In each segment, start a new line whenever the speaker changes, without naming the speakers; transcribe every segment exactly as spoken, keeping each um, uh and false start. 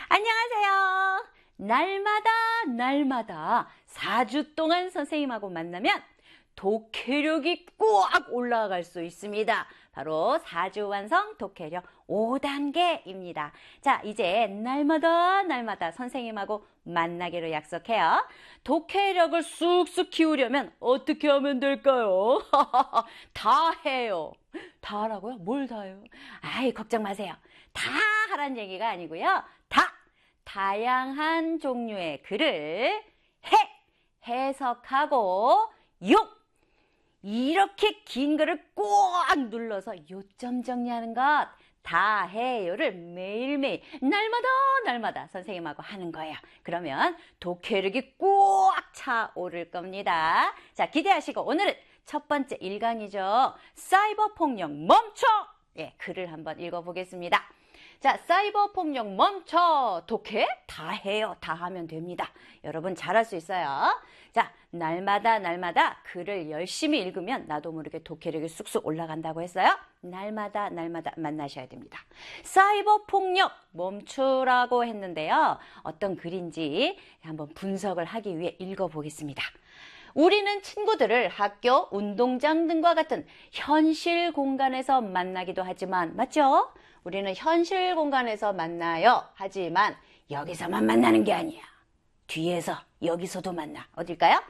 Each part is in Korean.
안녕하세요. 날마다 날마다 사 주 동안 선생님하고 만나면 독해력이 꽉 올라갈 수 있습니다. 바로 사 주 완성 독해력 오 단계입니다. 자, 이제 날마다 날마다 선생님하고 만나기로 약속해요. 독해력을 쑥쑥 키우려면 어떻게 하면 될까요? 다 해요. 다 하라고요? 뭘 다 해요? 아이, 걱정 마세요. 다 하란 얘기가 아니고요. 다 다양한 종류의 글을 해, 해석하고 욕, 이렇게 긴 글을 꼭 눌러서 요점 정리하는 것 다 해요를 매일매일 날마다 날마다 선생님하고 하는 거예요. 그러면 독해력이 꽉 차오를 겁니다. 자, 기대하시고 오늘은 첫 번째 일 강이죠. 사이버 폭력 멈춰! 예, 글을 한번 읽어보겠습니다. 자, 사이버 폭력 멈춰! 독해? 다 해요. 다 하면 됩니다. 여러분 잘할 수 있어요. 자, 날마다 날마다 글을 열심히 읽으면 나도 모르게 독해력이 쑥쑥 올라간다고 했어요. 날마다 날마다 만나셔야 됩니다. 사이버 폭력 멈추라고 했는데요. 어떤 글인지 한번 분석을 하기 위해 읽어보겠습니다. 우리는 친구들을 학교, 운동장 등과 같은 현실 공간에서 만나기도 하지만, 맞죠? 우리는 현실 공간에서 만나요. 하지만 여기서만 만나는 게 아니야. 뒤에서, 여기서도 만나. 어딜까요?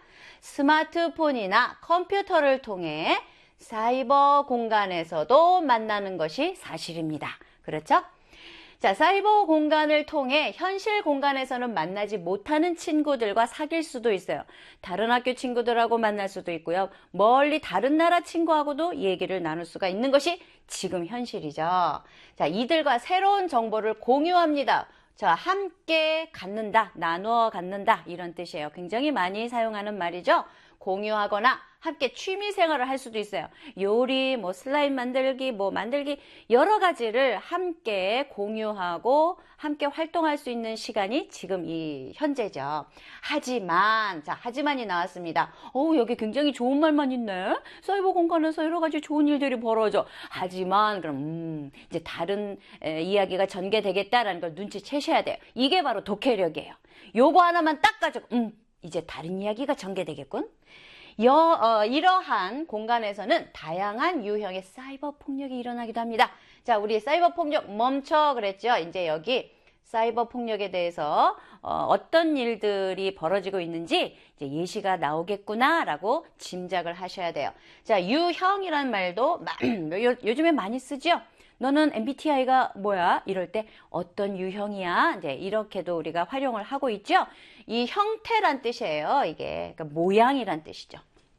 스마트폰이나 컴퓨터를 통해 사이버 공간에서도 만나는 것이 사실입니다. 그렇죠? 자, 사이버 공간을 통해 현실 공간에서는 만나지 못하는 친구들과 사귈 수도 있어요. 다른 학교 친구들하고 만날 수도 있고요. 멀리 다른 나라 친구하고도 얘기를 나눌 수가 있는 것이 지금 현실이죠. 자, 이들과 새로운 정보를 공유합니다. 자, 함께 갖는다, 나누어 갖는다 이런 뜻이에요. 굉장히 많이 사용하는 말이죠. 공유하거나 함께 취미 생활을 할 수도 있어요. 요리, 뭐 슬라임 만들기, 뭐 만들기 여러 가지를 함께 공유하고 함께 활동할 수 있는 시간이 지금 이 현재죠. 하지만, 자, 하지만이 나왔습니다. 어우, 여기 굉장히 좋은 말만 있네. 사이버 공간에서 여러 가지 좋은 일들이 벌어져. 하지만, 그럼, 음, 이제 다른 에, 이야기가 전개되겠다라는 걸 눈치채셔야 돼요. 이게 바로 독해력이에요. 요거 하나만 딱 가지고, 음, 이제 다른 이야기가 전개되겠군. 여, 어, 이러한 공간에서는 다양한 유형의 사이버 폭력이 일어나기도 합니다. 자, 우리 사이버 폭력 멈춰 그랬죠? 이제 여기 사이버 폭력에 대해서 어, 어떤 일들이 벌어지고 있는지 이제 예시가 나오겠구나라고 짐작을 하셔야 돼요. 자, 유형이란 말도 요, 요즘에 많이 쓰죠? 너는 엠비티아이가 뭐야? 이럴 때 어떤 유형이야? 이제 이렇게도 우리가 활용을 하고 있죠? 이 형태란 뜻이에요. 이게 그러니까 모양이란 뜻이죠.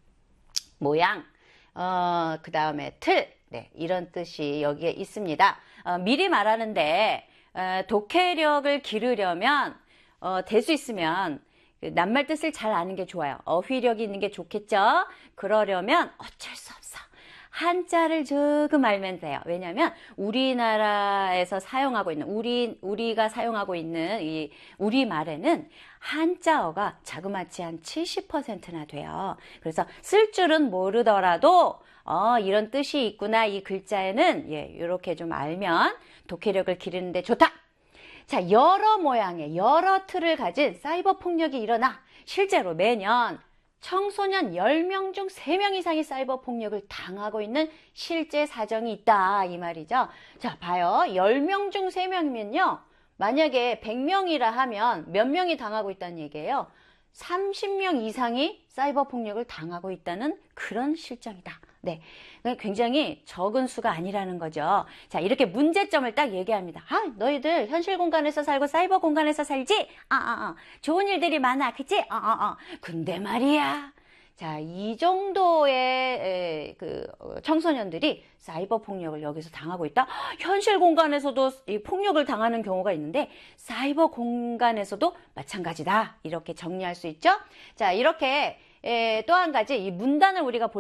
모양, 어, 그 다음에 틀, 네, 이런 뜻이 여기에 있습니다. 어, 미리 말하는데 어, 독해력을 기르려면 어, 될 수 있으면 그 낱말 뜻을 잘 아는 게 좋아요. 어휘력이 있는 게 좋겠죠? 그러려면 어쩔 수 없어. 한자를 조금 알면 돼요. 왜냐하면 우리나라에서 사용하고 있는 우리 우리가 사용하고 있는 이 우리말에는 한자어가 자그마치 한 칠십 퍼센트나 돼요. 그래서 쓸 줄은 모르더라도 어, 이런 뜻이 있구나. 이 글자에는 예, 이렇게 좀 알면 독해력을 기르는데 좋다. 자, 여러 모양의 여러 틀을 가진 사이버 폭력이 일어나 실제로 매년 청소년 열 명 중 세 명 이상이 사이버 폭력을 당하고 있는 실제 사정이 있다 이 말이죠. 자, 봐요. 열 명 중 세 명이면요. 만약에 백 명이라 하면 몇 명이 당하고 있다는 얘기예요. 삼십 명 이상이 사이버 폭력을 당하고 있다는 그런 실정이다. 네, 굉장히 적은 수가 아니라는 거죠. 자, 이렇게 문제점을 딱 얘기합니다. 아, 너희들 현실 공간에서 살고 사이버 공간에서 살지? 아, 아, 아. 좋은 일들이 많아, 그치? 아, 아, 아. 근데 말이야. 자, 이 정도의 에, 그 청소년들이 사이버 폭력을 여기서 당하고 있다. 현실 공간에서도 이 폭력을 당하는 경우가 있는데 사이버 공간에서도 마찬가지다. 이렇게 정리할 수 있죠. 자, 이렇게 또 한 가지 이 문단을 우리가 볼